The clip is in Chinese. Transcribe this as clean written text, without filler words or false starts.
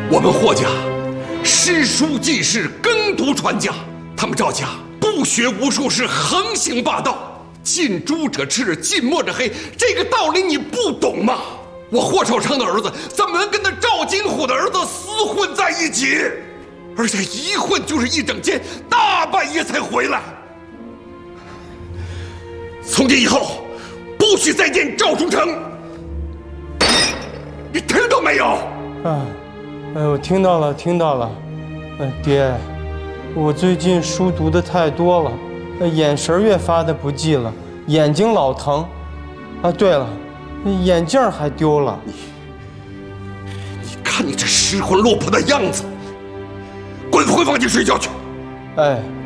我们霍家诗书济世，耕读传家，他们赵家不学无术，是横行霸道。近朱者赤，近墨者黑，这个道理你不懂吗？我霍绍昌的儿子怎么能跟那赵金虎的儿子厮混在一起？而且一混就是一整天，大半夜才回来。从今以后，不许再见赵忠诚。你听到没有？ 我听到了，听到了。爹，我最近书读的太多了，眼神越发的不济了，眼睛老疼。对了，眼镜还丢了。 你看你这失魂落魄的样子，滚回房间睡觉去。 哎。